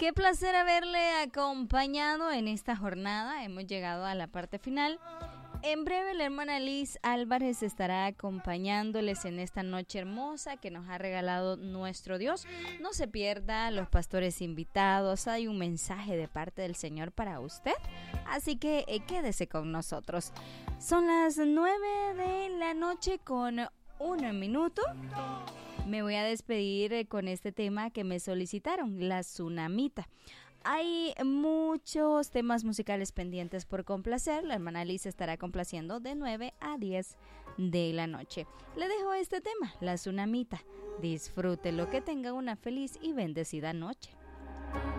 Qué placer haberle acompañado en esta jornada. Hemos llegado a la parte final. En breve la hermana Liz Álvarez estará acompañándoles en esta noche hermosa que nos ha regalado nuestro Dios. No se pierda los pastores invitados, hay un mensaje de parte del Señor para usted, así que quédese con nosotros. Son las 9 de la noche con 1 minuto. Me voy a despedir con este tema que me solicitaron, la tsunamita. Hay muchos temas musicales pendientes por complacer. La hermana Liz estará complaciendo de 9 a 10 de la noche. Le dejo este tema, la tsunamita. Disfrútelo, que tenga una feliz y bendecida noche.